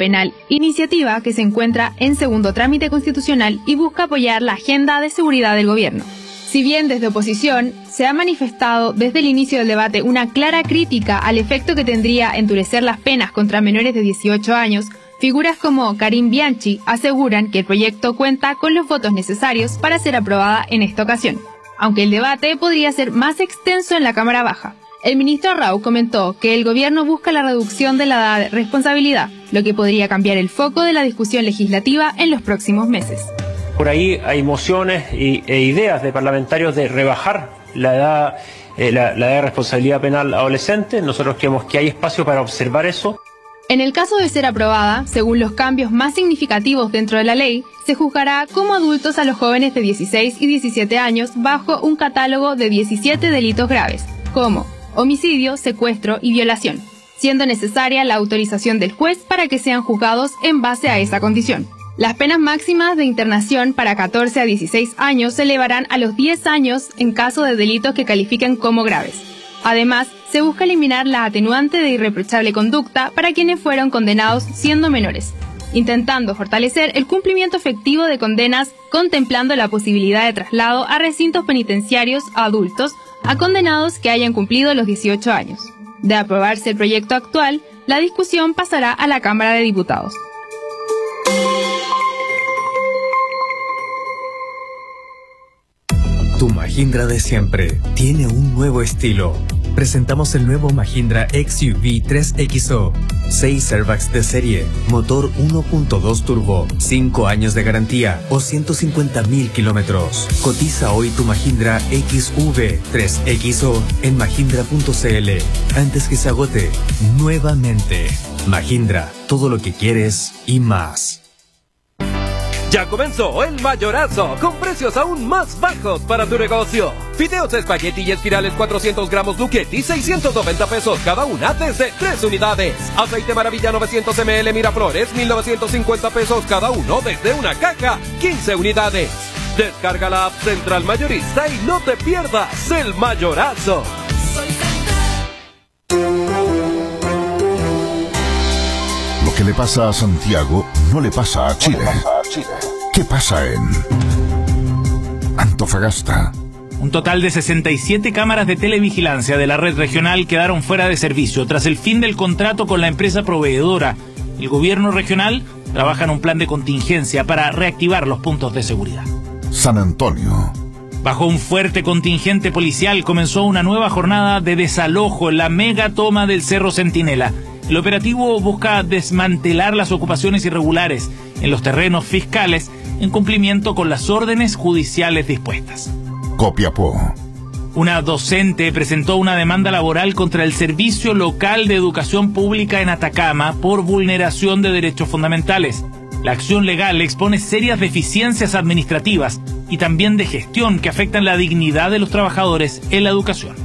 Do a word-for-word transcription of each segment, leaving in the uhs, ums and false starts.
penal, iniciativa que se encuentra en segundo trámite constitucional y busca apoyar la agenda de seguridad del gobierno. Si bien desde oposición se ha manifestado desde el inicio del debate una clara crítica al efecto que tendría endurecer las penas contra menores de dieciocho años, figuras como Karim Bianchi aseguran que el proyecto cuenta con los votos necesarios para ser aprobada en esta ocasión, aunque el debate podría ser más extenso en la Cámara Baja. El ministro Rau comentó que el gobierno busca la reducción de la edad de responsabilidad, lo que podría cambiar el foco de la discusión legislativa en los próximos meses. Por ahí hay mociones y, e ideas de parlamentarios de rebajar la edad, eh, la, la edad de responsabilidad penal adolescente. Nosotros creemos que hay espacio para observar eso. En el caso de ser aprobada, según los cambios más significativos dentro de la ley, se juzgará como adultos a los jóvenes de dieciséis y diecisiete años bajo un catálogo de diecisiete delitos graves, como homicidio, secuestro y violación, siendo necesaria la autorización del juez para que sean juzgados en base a esa condición. Las penas máximas de internación para catorce a dieciséis años se elevarán a los diez años en caso de delitos que califiquen como graves. Además, se busca eliminar la atenuante de irreprochable conducta para quienes fueron condenados siendo menores, intentando fortalecer el cumplimiento efectivo de condenas, contemplando la posibilidad de traslado a recintos penitenciarios a adultos a condenados que hayan cumplido los dieciocho años. De aprobarse el proyecto actual, la discusión pasará a la Cámara de Diputados. Tu Mahindra de siempre tiene un nuevo estilo. Presentamos el nuevo Mahindra X U V tres X O. seis airbags de serie, motor uno punto dos turbo, cinco años de garantía o ciento cincuenta mil kilómetros. Cotiza hoy tu Mahindra X U V tres X O en mahindra punto c l antes que se agote nuevamente. Mahindra, todo lo que quieres y más. Ya comenzó el mayorazo, con precios aún más bajos para tu negocio. Fideos espagueti y espirales cuatrocientos gramos Duquetti, seiscientos noventa pesos cada una desde tres unidades. Aceite Maravilla novecientos mililitros Miraflores, mil novecientos cincuenta pesos cada uno desde una caja, quince unidades. Descarga la app Central Mayorista y no te pierdas el mayorazo. Lo que le pasa a Santiago no le pasa a Chile. ¿Qué pasa en Antofagasta? Un total de sesenta y siete cámaras de televigilancia de la red regional quedaron fuera de servicio tras el fin del contrato con la empresa proveedora. El gobierno regional trabaja en un plan de contingencia para reactivar los puntos de seguridad. San Antonio. Bajo un fuerte contingente policial comenzó una nueva jornada de desalojo en la mega toma del Cerro Centinela. El operativo busca desmantelar las ocupaciones irregulares en los terrenos fiscales en cumplimiento con las órdenes judiciales dispuestas. Copiapó. Una docente presentó una demanda laboral contra el Servicio Local de Educación Pública en Atacama por vulneración de derechos fundamentales. La acción legal expone serias deficiencias administrativas y también de gestión que afectan la dignidad de los trabajadores en la educación.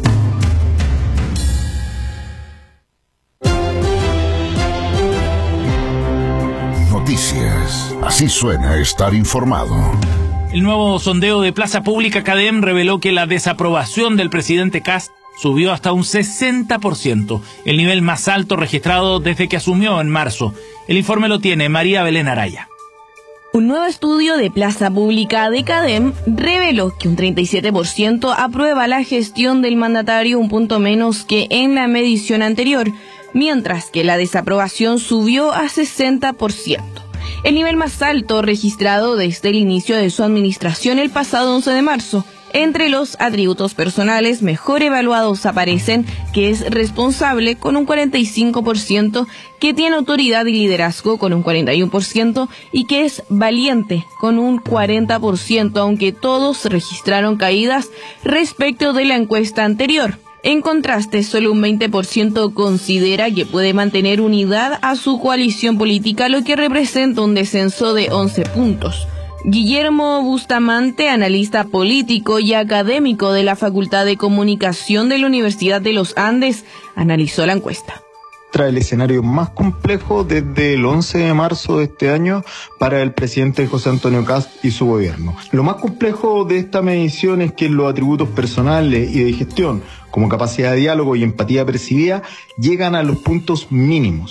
Noticias. Así suena estar informado. El nuevo sondeo de Plaza Pública CADEM reveló que la desaprobación del presidente Kast subió hasta un sesenta por ciento, el nivel más alto registrado desde que asumió en marzo. El informe lo tiene María Belén Araya. Un nuevo estudio de Plaza Pública de CADEM reveló que un treinta y siete por ciento aprueba la gestión del mandatario, un punto menos que en la medición anterior, mientras que la desaprobación subió a sesenta por ciento. El nivel más alto registrado desde el inicio de su administración el pasado once de marzo. Entre los atributos personales mejor evaluados aparecen que es responsable con un cuarenta y cinco por ciento, que tiene autoridad y liderazgo con un cuarenta y uno por ciento y que es valiente con un cuarenta por ciento, aunque todos registraron caídas respecto de la encuesta anterior. En contraste, solo un veinte por ciento considera que puede mantener unidad a su coalición política, lo que representa un descenso de once puntos. Guillermo Bustamante, analista político y académico de la Facultad de Comunicación de la Universidad de los Andes, analizó la encuesta. Trae el escenario más complejo desde el once de marzo de este año para el presidente José Antonio Kast y su gobierno. Lo más complejo de esta medición es que los atributos personales y de gestión, como capacidad de diálogo y empatía percibida, llegan a los puntos mínimos.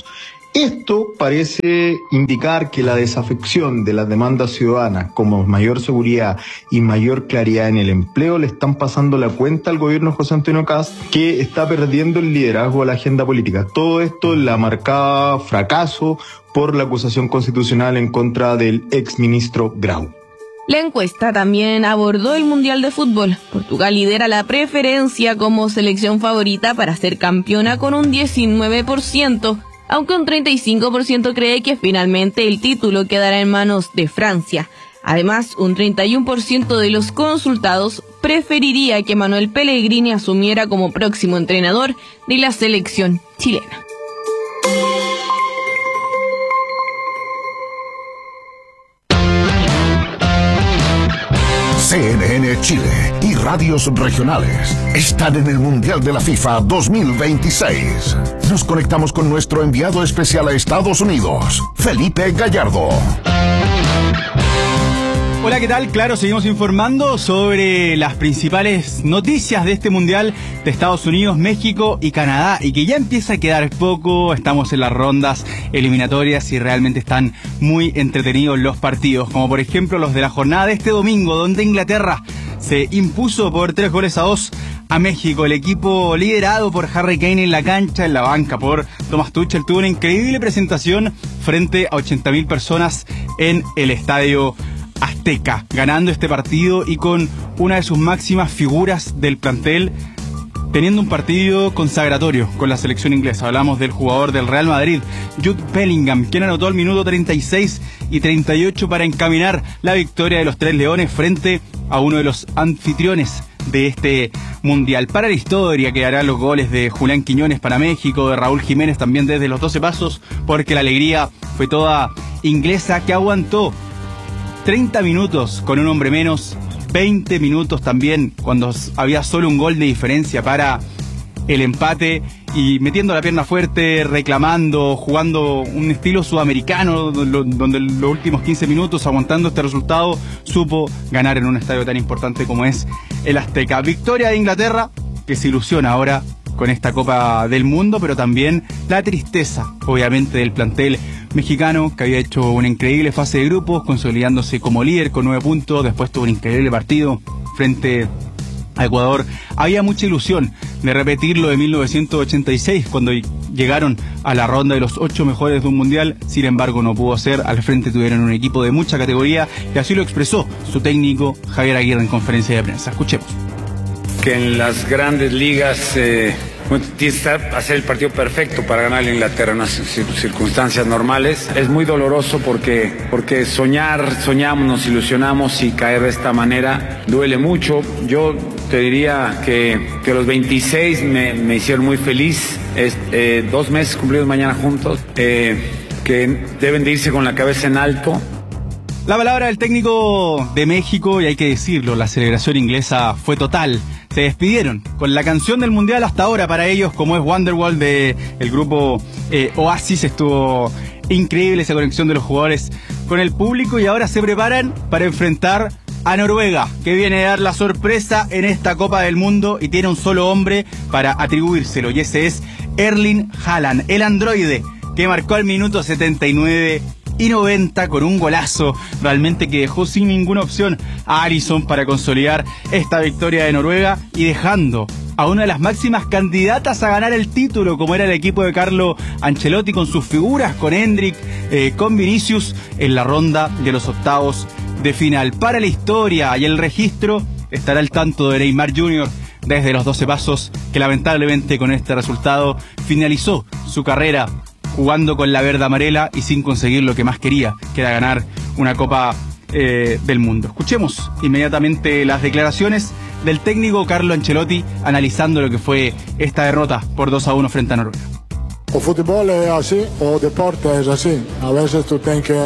Esto parece indicar que la desafección de las demandas ciudadanas, como mayor seguridad y mayor claridad en el empleo, le están pasando la cuenta al gobierno de José Antonio Kast, que está perdiendo el liderazgo de la agenda política. Todo esto la marcaba fracaso por la acusación constitucional en contra del exministro Grau. La encuesta también abordó el Mundial de Fútbol. Portugal lidera la preferencia como selección favorita para ser campeona con un diecinueve por ciento, aunque un treinta y cinco por ciento cree que finalmente el título quedará en manos de Francia. Además, un treinta y uno por ciento de los consultados preferiría que Manuel Pellegrini asumiera como próximo entrenador de la selección chilena. C N N Chile y radios regionales están en el Mundial de la FIFA dos mil veintiséis. Nos conectamos con nuestro enviado especial a Estados Unidos, Felipe Gallardo. Hola, ¿qué tal? Claro, seguimos informando sobre las principales noticias de este Mundial de Estados Unidos, México y Canadá, y que ya empieza a quedar poco. Estamos en las rondas eliminatorias y realmente están muy entretenidos los partidos, como por ejemplo los de la jornada de este domingo, donde Inglaterra se impuso por tres goles a dos a México. El equipo liderado por Harry Kane en la cancha, en la banca por Thomas Tuchel, tuvo una increíble presentación frente a ochenta mil personas en el estadio Azteca, ganando este partido y con una de sus máximas figuras del plantel, teniendo un partido consagratorio con la selección inglesa. Hablamos del jugador del Real Madrid, Jude Bellingham, quien anotó al minuto treinta y seis y treinta y ocho para encaminar la victoria de los Tres Leones frente a uno de los anfitriones de este Mundial. Para la historia quedarán los goles de Julián Quiñones para México, de Raúl Jiménez también desde los doce pasos, porque la alegría fue toda inglesa, que aguantó treinta minutos con un hombre menos, veinte minutos también cuando había solo un gol de diferencia para el empate, y metiendo la pierna fuerte, reclamando, jugando un estilo sudamericano, donde los últimos quince minutos, aguantando este resultado, supo ganar en un estadio tan importante como es el Azteca. Victoria de Inglaterra, que se ilusiona ahora con esta Copa del Mundo, pero también la tristeza, obviamente, del plantel mexicano, que había hecho una increíble fase de grupos, consolidándose como líder con nueve puntos. Después tuvo un increíble partido frente a Ecuador. Había mucha ilusión de repetir lo de mil novecientos ochenta y seis, cuando llegaron a la ronda de los ocho mejores de un mundial. Sin embargo, no pudo ser. Al frente tuvieron un equipo de mucha categoría, y así lo expresó su técnico Javier Aguirre en conferencia de prensa. Escuchemos. Que en las grandes ligas eh, bueno, tienes que hacer el partido perfecto para ganar a Inglaterra en unas circunstancias normales. Es muy doloroso porque, porque soñar, soñamos, nos ilusionamos, y caer de esta manera duele mucho. Yo te diría que, que los veintiséis me, me hicieron muy feliz. Es, eh, dos meses cumplidos mañana juntos, eh, que deben de irse con la cabeza en alto. La palabra del técnico de México, y hay que decirlo, la celebración inglesa fue total. Se despidieron con la canción del Mundial hasta ahora para ellos, como es Wonderwall de el grupo eh, Oasis. Estuvo increíble esa conexión de los jugadores con el público, y ahora se preparan para enfrentar a Noruega, que viene a dar la sorpresa en esta Copa del Mundo y tiene un solo hombre para atribuírselo, y ese es Erling Haaland, el androide, que marcó al minuto setenta y nueve y noventa con un golazo realmente que dejó sin ninguna opción a Alisson para consolidar esta victoria de Noruega, y dejando a una de las máximas candidatas a ganar el título, como era el equipo de Carlo Ancelotti, con sus figuras, con Endrick, eh, con Vinicius, en la ronda de los octavos de final. Para la historia y el registro estará al tanto de Neymar junior desde los doce pasos, que lamentablemente con este resultado finalizó su carrera jugando con la verde amarela y sin conseguir lo que más quería, que era ganar una Copa eh, del Mundo. Escuchemos inmediatamente las declaraciones del técnico Carlo Ancelotti analizando lo que fue esta derrota por dos a uno frente a Noruega. O fútbol es así, o deporte es así. A veces tú tienes que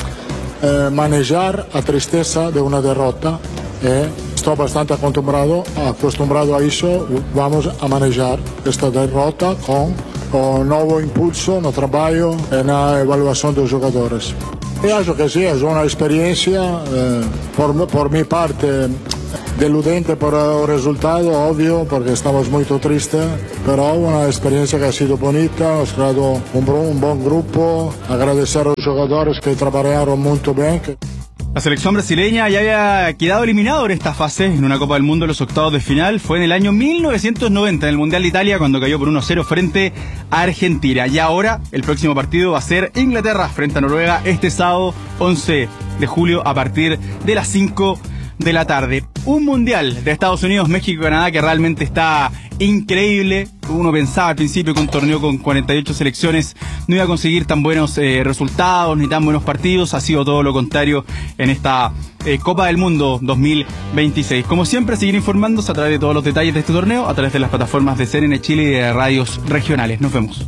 eh, manejar la tristeza de una derrota. Eh. Estoy bastante acostumbrado, acostumbrado a eso. Vamos a manejar esta derrota con un nuevo impulso no trabajo en la evaluación de los jugadores. Pienso que sí, es una experiencia. Eh, por, por mi parte, deludente por el resultado, obvio, porque estamos muy tristes, pero una experiencia que ha sido bonita, hemos creado un, un buen grupo, agradecer a los jugadores que trabajaron muy bien. Que... La selección brasileña ya había quedado eliminado en esta fase en una Copa del Mundo en los octavos de final. Fue en el año mil novecientos noventa en el Mundial de Italia cuando cayó por uno cero frente a Argentina. Y ahora el próximo partido va a ser Inglaterra frente a Noruega este sábado once de julio a partir de las cinco de la tarde. Un Mundial de Estados Unidos, México y Canadá que realmente está increíble. Uno pensaba al principio que un torneo con cuarenta y ocho selecciones no iba a conseguir tan buenos eh, resultados ni tan buenos partidos. Ha sido todo lo contrario en esta eh, Copa del Mundo dos mil veintiséis. Como siempre, seguir informándose a través de todos los detalles de este torneo, a través de las plataformas de C N N Chile y de radios regionales. Nos vemos.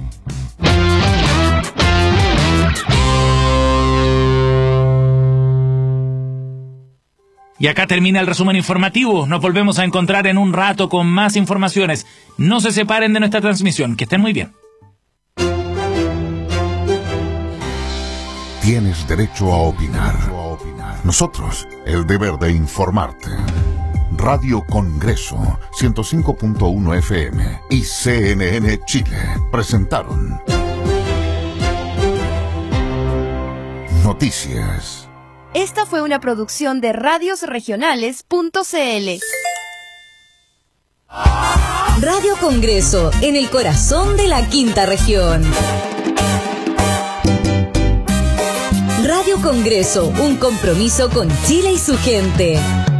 Y acá termina el resumen informativo. Nos volvemos a encontrar en un rato con más informaciones. No se separen de nuestra transmisión. Que estén muy bien. Tienes derecho a opinar. Nosotros, el deber de informarte. Radio Congreso, ciento cinco punto uno F M y C N N Chile presentaron Noticias. Esta fue una producción de radios regionales punto c l. Radio Congreso, en el corazón de la quinta región. Radio Congreso, un compromiso con Chile y su gente.